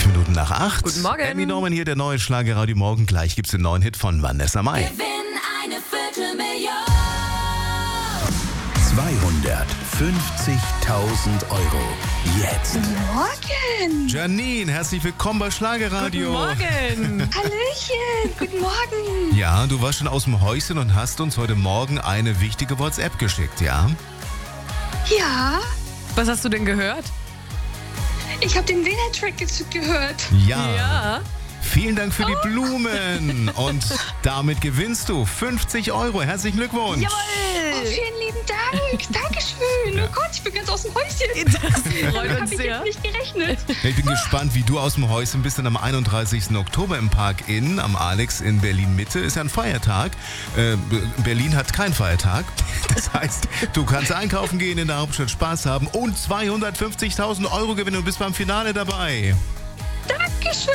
5 Minuten nach 8. Guten Morgen. Andy Norman hier, der neue Schlager-Radio Morgen. Gleich gibt's den neuen Hit von Vanessa Mai. Gewinn eine Viertelmillion. 250.000 Euro. Jetzt. Morgen! Janine, herzlich willkommen bei Schlagerradio. Guten Morgen. Hallöchen! Guten Morgen! Ja, du warst schon aus dem Häuschen und hast uns heute Morgen eine wichtige WhatsApp geschickt, ja? Ja, Was hast du denn gehört? ich habe den Wähler-Track gehört. Ja. Vielen Dank für die Blumen. Und damit gewinnst du 50 Euro. Herzlichen Glückwunsch. Oh, vielen lieben Dank. Dankeschön. Oh Gott, ich bin ganz aus dem Häuschen. Das freut Damit uns habe ich sehr. jetzt nicht gerechnet. Ich bin gespannt, wie du aus dem Häuschen bist. Denn am 31. Oktober im Park Inn, am Alex in Berlin-Mitte, ist ja ein Feiertag. Berlin hat keinen Feiertag. Das heißt, du kannst einkaufen gehen in der Hauptstadt, Spaß haben und 250.000 Euro gewinnen und bist beim Finale dabei. Dankeschön.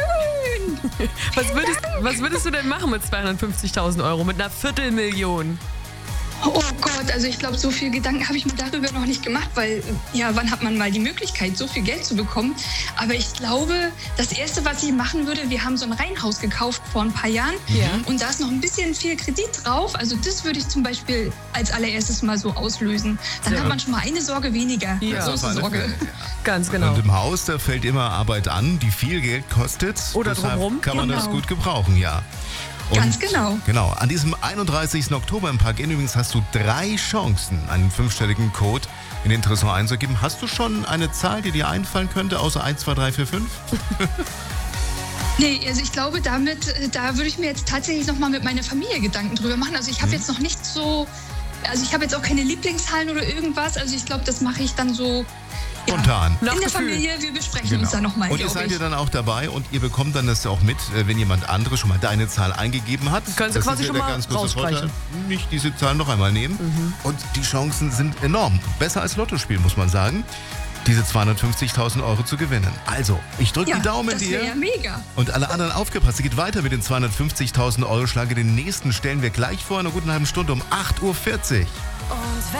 Was würdest du denn machen mit 250.000 Euro, mit einer Viertelmillion? Oh Gott, also ich glaube, so viel Gedanken habe ich mir darüber noch nicht gemacht, weil, ja, wann hat man mal die Möglichkeit, so viel Geld zu bekommen? Aber ich glaube, das Erste, was ich machen würde, wir haben so ein Reihenhaus gekauft vor ein paar Jahren und da ist noch ein bisschen viel Kredit drauf. Also das würde ich zum Beispiel als allererstes mal so auslösen. Dann Ja. hat man schon mal eine Sorge weniger. Ja. Große Auf alle Sorge. Fälle, ja. Ganz genau. Und im Haus, da fällt immer Arbeit an, die viel Geld kostet. Oder Deshalb drumherum. kann man das Genau. gut gebrauchen, ja. Und Ganz genau. Genau. An diesem 31. Oktober im Park Inn übrigens hast du 3 Chancen, einen 5-stelligen Code in den Tresor einzugeben. Hast du schon eine Zahl, die dir einfallen könnte, außer 1, 2, 3, 4, 5? Nee, also ich glaube, da würde ich mir jetzt tatsächlich nochmal mit meiner Familie Gedanken drüber machen. Also ich habe jetzt noch nicht so, also ich habe jetzt auch keine Lieblingshallen oder irgendwas. Also ich glaube, das mache ich dann so Spontan. Nach in der Gefühl. Familie. Wir besprechen uns da nochmal, Und ihr glaube seid ich. ja dann auch dabei und ihr bekommt dann das auch mit, wenn jemand anderes schon mal deine Zahl eingegeben hat. Können Sie Das quasi ist ja schon der mal ganz große rausstreichen. Vorteil. Nicht diese Zahl noch einmal nehmen. Und die Chancen sind enorm. Besser als Lottospiel, muss man sagen, diese 250.000 Euro zu gewinnen. Also, ich drücke die Daumen das dir. wäre ja mega. Und alle anderen aufgepasst, es geht weiter mit den 250.000 Euro Schlager. Den nächsten stellen wir gleich vor, in einer guten halben Stunde um 8.40 Uhr.